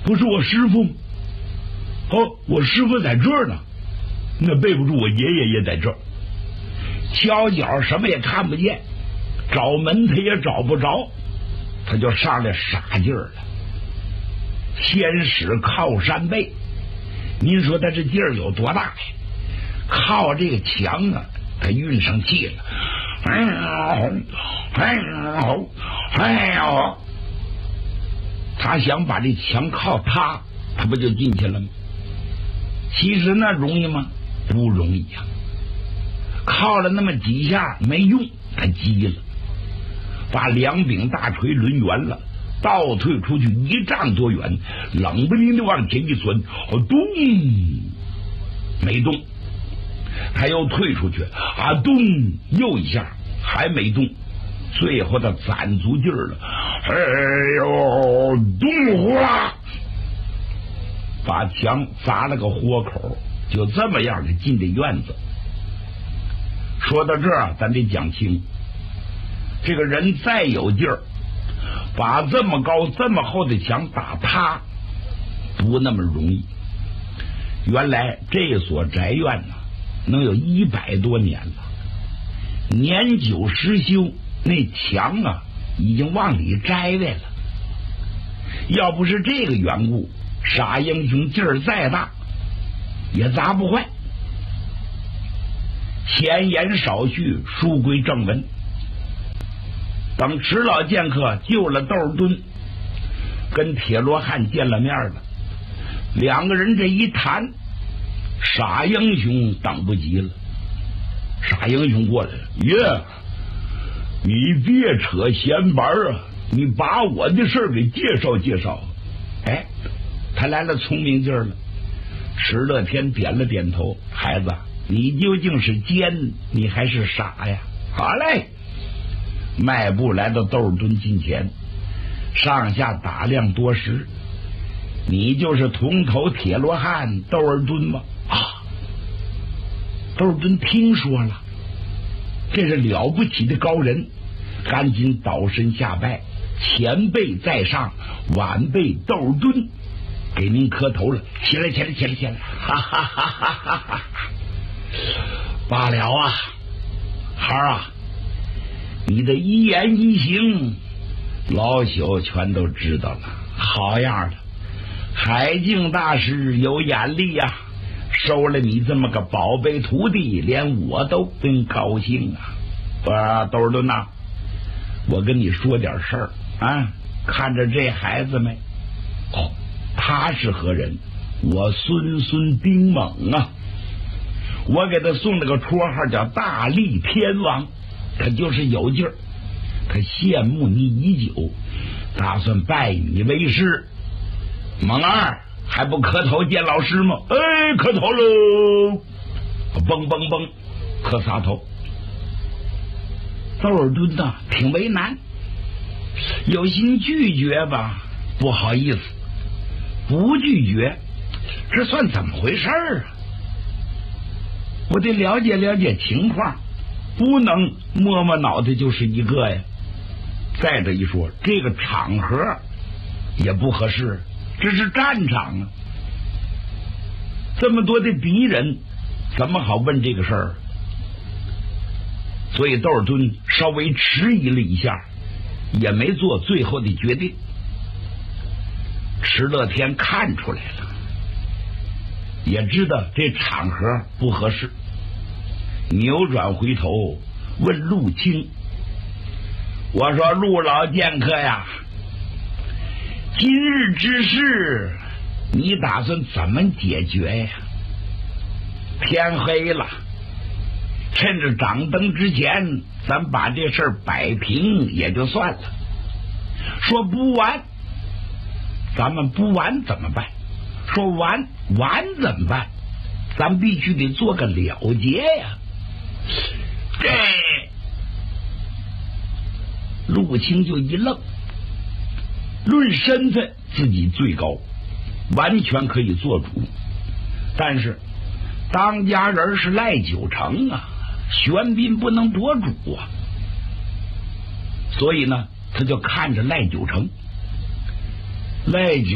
不是我师傅吗？哦，我师傅在这儿呢。那背不住，我爷爷也在这儿。瞧脚什么也看不见，找门他也找不着，他就上来傻劲儿了。先使靠山背，您说他这劲儿有多大呀？靠这个墙啊，他运上气了。他想把这墙靠塌，他不就进去了吗？其实那容易吗？不容易呀。靠了那么几下没用，他急了，把两柄大锤抡圆了，倒退出去1丈多远，冷不丁的往前一钻，咚，没动。他又退出去，咚，又一下还没动。最后他攒足劲儿了，哎呦，动呼啦，把墙砸了个豁口，就这么样的进这院子。说到这儿，咱得讲清，这个人再有劲儿，把这么高这么厚的墙打塌，不那么容易。原来这所宅院呢，能有100多年了，年久失修，那墙啊已经往里摘来了。要不是这个缘故，傻英雄劲儿再大也砸不坏。闲言少叙，书归正文。等迟老剑客救了窦敦，跟铁罗汉见了面了，两个人这一谈，傻英雄等不及了。傻英雄过来了，爷，你别扯闲白啊，你把我的事儿给介绍介绍。哎，他来了聪明劲儿了。迟乐天点了点头，孩子，你究竟是奸，你还是傻呀？好嘞。迈步来到窦敦近前，上下打量多时。你就是铜头铁罗汉窦尔敦吗？啊！窦尔敦听说了，这是了不起的高人，赶紧倒身下拜，前辈在上，晚辈窦尔敦给您磕头了，起来起来起来起来！哈哈哈哈哈哈！罢了啊，孩儿啊，你的一言一行，老朽全都知道了。好样的，海静大师有眼力呀，收了你这么个宝贝徒弟，连我都真高兴啊！窦尔敦呐，我跟你说点事儿啊，看着这孩子没？哦，他是何人？我孙丁猛啊！我给他送了个绰号叫大力天王，他就是有劲儿。他羡慕你已久，打算拜你为师。猛儿还不磕头见老师吗？哎，磕头喽！嘣嘣嘣，磕仨头。窦尔敦呐，挺为难，有心拒绝吧，不好意思；不拒绝，这算怎么回事啊？我得了解了解情况，不能摸摸脑袋就是一个呀。再者一说，这个场合也不合适，这是战场啊，这么多的敌人，怎么好问这个事儿？所以窦尔敦稍微迟疑了一下，也没做最后的决定。迟乐天看出来了，也知道这场合不合适，扭转回头问陆青：“我说陆老剑客呀，今日之事你打算怎么解决呀？天黑了，趁着掌灯之前，咱把这事儿摆平也就算了。说不完，咱们不完怎么办？说完怎么办？咱必须得做个了结呀。”这陆青就一愣，论身份自己最高，完全可以做主，但是当家人是赖九成啊，玄彬不能夺主啊，所以呢，他就看着赖九成。赖九